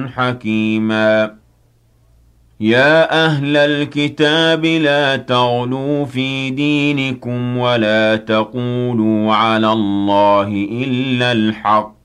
حكيما يا أهل الكتاب لا تغلوا في دينكم ولا تقولوا على الله إلا الحق